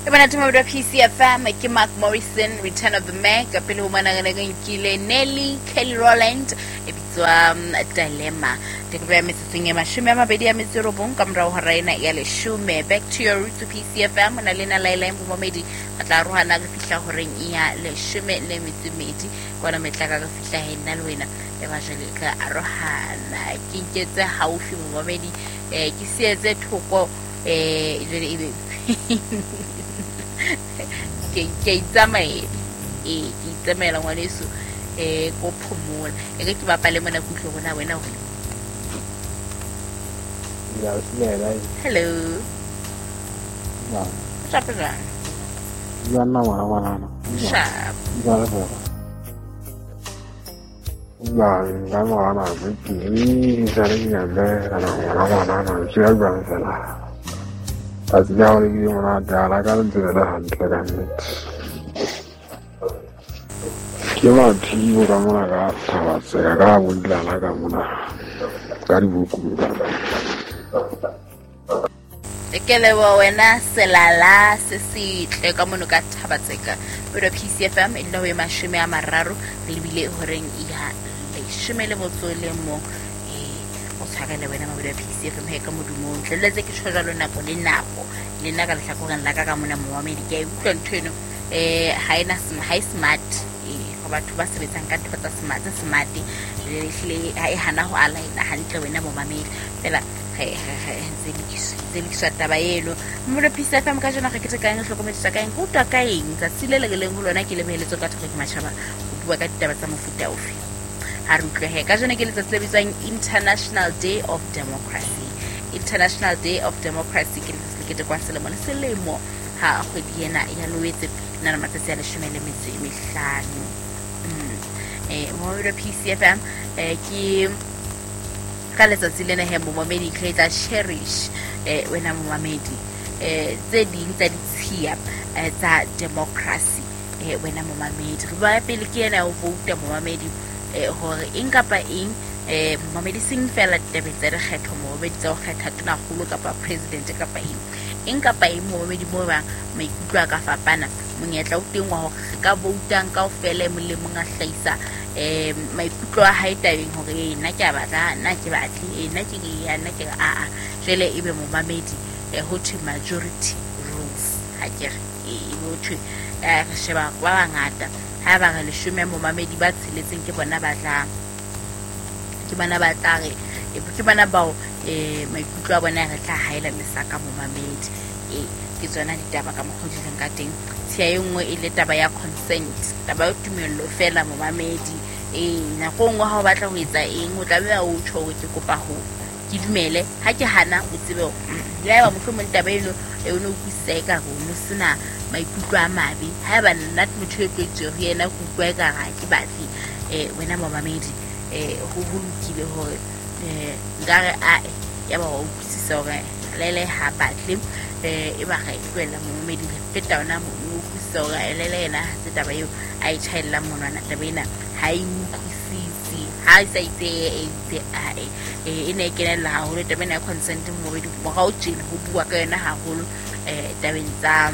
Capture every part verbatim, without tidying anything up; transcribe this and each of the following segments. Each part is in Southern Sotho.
Ebana tuma wa P C F M ke Mark Morrison, Return of the Mac, pele ho mana ga nkile Nelly, Kelly Rowland, e bitswa Dilemma. Te go ya metseng ya mashome a mabedi ya metso robong ka morao hora ena ya leshume. Back to your roots to P C F M na lena laila mo momedi a tla rohana ga fihla horeng ya leshume le metso medi kwana metla ka fihla hena le wena e ba jele ka rohana ke nketse haufi mo momedi eh ke sietse thoko eh jele e ke ke tsamae e ke tsamaela ngwaneso eh go phomola e ke ba pale mona kutlo bona wena o ya sile hello ya chapela ya na wana wana sharp ya la ya ya wana ki ni sare ya le ana wana wana na shi ya ba sala azia le ki mona da la ka ntse la hantle ka nnete ke ba thibo ka mona ka thaba se ka bundla la ka mona ka di buku ekele wa wena selala se se tle ka mono ka thabatseka pero P C F M ilo we mashome a mararo le bile horeng ya le shome le motso le mo eh o tshagele wena mo P C F M he ka modumo ntle le tse ke tshoja lo nako le nako le nna ka lehla go la ka ka mona mo wa medi ke utlwa nthweno eh haina high smart eh go batho ba sebetsang ka ntho tsa smart smart le le ha e hana ho ala ina hantle wena mo mamedi fela he he he tsa taba yelo mo P C F M ka jona ga ke tsaka eng hlokomedisa ka eng go twa ka eng tsa silele le leng ho lona ke le beheletso ka thoko ke mashaba go bua ka ditaba tsa mofuta ofe ha re utlwe he ka jona ke le tsa tsebisang International Day of Democracy. International Day of Democracy ke le ke kwa selemo le selemo ha kgwedi ena ya loetse nna matsatsi a leshome le metso e mehlano eh mo P C F M eh ke ka letsatsi lena he mo mamedi ke tla cherish eh wena mo mamedi eh tse ding tsa ditshia tsa democracy eh wena mo mamedi re ba pele ke ena o vote mo mamedi eh hore eng kapa eng eh mo mamedi sing fela tebeng tsa rekgetho mo mamedi tsa go kgetha tona golo kapa president kapa eng eng kapa eng mo mamedi mo ba maikutlo ka fapana monyetla o teng wa hore ka voutang ka ofela mo le monga hlaisa eh maikutlo a hae tabeng hore nna ke batla nna ke batle nna ke ya nna ke a a jele ebe mo mamedi eh ho thwe majority rules ha ke re e ho thwe eh re sheba ba bangata ha ba ga leshume mo mamedi ba tshiletseng ke bona ba tla ke bana ba tare e ke bana ba eh maikutlo a bona re tla haela lesaka mo mamedi e ke tsona ditaba ka mogodileng ka teng tsia engwe e le taba ya consent taba ya tumello fela mo mamedi eh na go ngwa ha o batla go etsa eng o tla be o tsho ke kopa ho ke dumele ha ke hana o tsebe ya ba motho mo taba eno e o no kuseka go no sina maikutlo a mabe ha ba nna motho e kwetse ho yena go bua ka ga ke batli eh wena mo mamedi eh ho hulukile hore eh ngare a ya ba o kusisa hore lele ha batle eh e ba ga ikwela mo mamedi le feta ona mo o kusisa hore lele ena se taba yo a e tshela monwana taba ena ha e utlwisisi ha e sa itse e ai eh ene ke nela ho le taba ena consent mo mamedi mo ga o tsena ho bua ka yena haholo eh tabeng tsa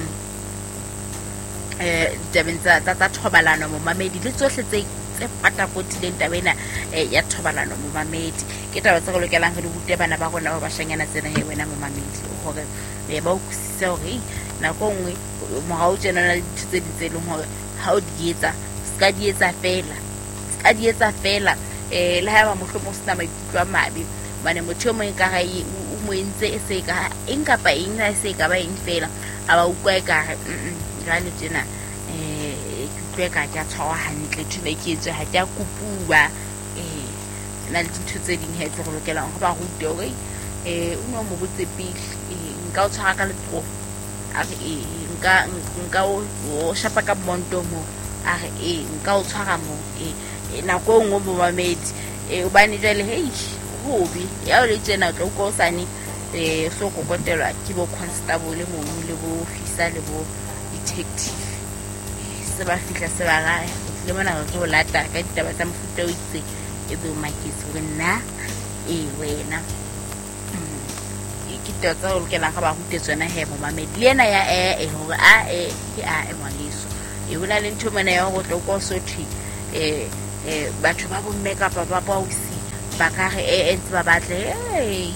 eh tabeng tsa tsa thobalano mo mamedi le tsohle tse tse pata potileng tabena ya thobalano mo mamedi ke taba tse go lokelang go di bute bana ba gona ba bashanyana tsena he wena mo mamedi hore e ba o kusisa hore na go ngwe mo ga o tsena le tse di tseleng hore ha o di etsa ska di etsa fela ska di etsa fela eh le ha ba mohlo mo sna maikutlo a mabe bane motho mo ka ga o mo entse e se ka eng kapa eng na se ka ba eng fela a ba ukwa ka ga le tsena eh ke ka ja tshwa hantle tshile ke etse ha tja kupua eh na le dintho tse ding he tse go lokelang go ba go tore eh o no mo botse pele nka o tshwara ka letso a re e nka nka o shapa ka monto mo a re e nka o tshwara mo e na go ngo mo mamedi e o bane jale hey hobi ya o le tsena tlo go sane eh so go kotelwa ke bo constable mo le bo officer le bo detective se ba fitla se ba ga le mona go lata ka ditaba tsa mofuta o itse e be o maketse go nna e wena ditaba tsa ho lokelang ga ba hute tsona he momamedi le ena ya e e hore a e ke a e ngwaneso e bona le ntho mona ya go tloko sothi eh eh batho ba bo mme ka ba ba usi ba ka re e ntse ba batle eh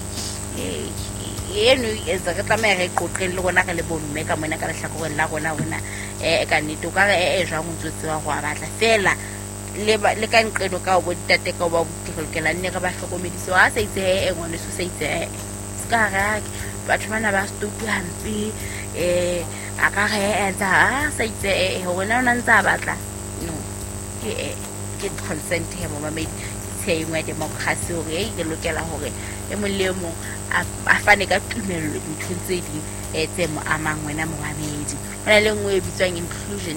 eno e tsa ka tsamaya re qoqeng le gona ka le bo mme ka mona ka le hlakoreng la gona gona eh ka nnete o ka re e jwang o tsotse wa go a batla fela le le ka nqedo ka bo ditate ka ba butikela nne ka ba hlokomediso a sa itse e ngwaneso sa itse ska ra batho bana ba stutu hampe eh a ka re etsa a sa itse e hore na ona ntsa batla no ke ke consent he momamedi tsengwe democracy hore e ke lokela hore e mo le mo a fane ka tumello dinthong tse di etse mo amang wena momamedi hona le ngwe e bitswang inclusion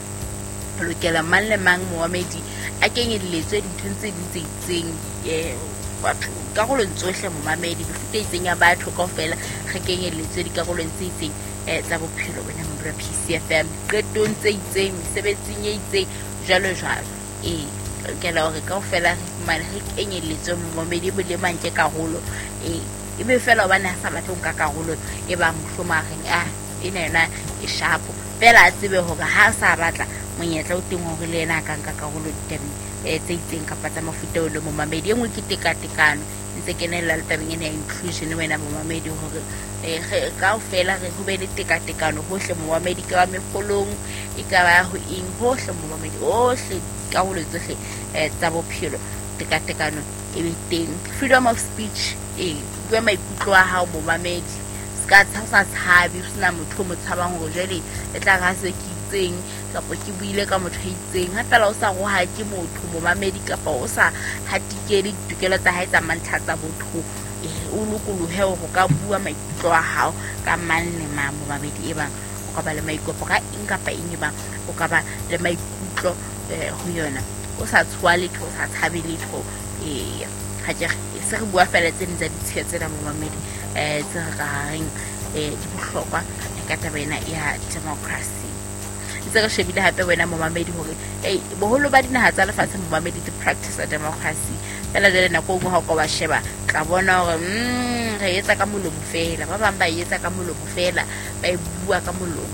lokela mang le mang moamedi a kenyelletswe dinthong tse di tse itseng eh batho ka go lontsohle momamedi befute itseng ya batho kaofela re kenyelletswe di ka go lontse itseng eh tsa bophelo bona mo bra P C F M qetong tse itseng sebetsing e itseng jalo jalo eh lokela hore kaofela re fumane re kenyelletswe moamedi bo le manke karolo eh ibe fela bana sa batho nka karolo e ba mohlomageng a ena yona e shapo fela a tsebe hore ha sa batla monyetla o teng hore le ena ka nka karolo diteng e tse itseng ka patsa mafuta o le momamedi engwe ke tekatekano ntse kenela le tabeng ena ya inclusion wena momamedi hore eh kaofela re go be le tekatekano hohle momamedi ka megolong e ka ba ho ing hohle momamedi hohle ka ho tsohle eh tsa bophelo tekatekano e be teng freedom of speech eh bua maikutlo a hao momamedi ska tsa sa tshabi sena motho mo tshabang go jele e tla ga se ke itseng kapo ke buile ka motho a itseng ha fela o sa go ha ke motho momamedi kapa o sa hatikele ditokelo tsa hae tsa mantlha tsa botho eh o lokolohe go ka bua maikutlo a hao ka mang le mang momamedi e bang o ka ba le maikutlo ka eng kapa eng e bang o ka ba le maikutlo eh ho yona o sa tshwale tho sa tshabile tho eh ha je se re bua fela tse ntse di tshetse la momamedi eh tse ga reng eh di bohlokwa ka tabena ya democracy ntse re shebile hape wena momamedi hore eh boholo ba dinaha tsa lefatshe momamedi di practice democracy fela jale na go go ha go ba sheba ka bona hore mm re etsa ka molomo fela ba bang ba etsa ka molomo fela ba e bua ka molomo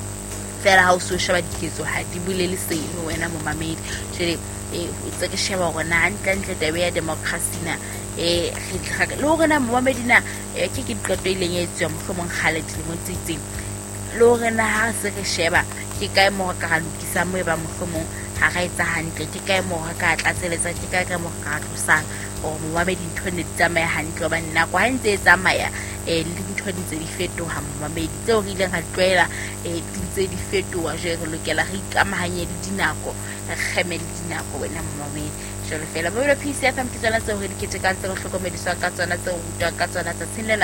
fela ha o so sheba diketso ha di bulele seno wena momamedi jale eh tse ke sheba hore na ntle tabe ya democracy na eh re le hore na momamedi na ke ke diqeto ileng e tswa mohlomong khale dilemo tse itseng le hore na ha se re sheba ke kae mo ka ga lokisa mo e ba mohlomong ha ga etsa hantle ke kae mo ka tlatseletsa ke kae ka mo ka tlosang o momamedi ntho ne tsamaya hantle ba nna kwa ntse e tsamaya eh le ntho di tse di fetoha momamedi tseo re ileng ga tlwela eh di tse di fetoha je re lokela re ikamahanye le dinako re kheme le dinako wena momamedi jalo fela bo P C F M ke tsona tseo re di ketekang tse re hlokomediswa ka tsona tse o rutwa ka tsona tsa tshelela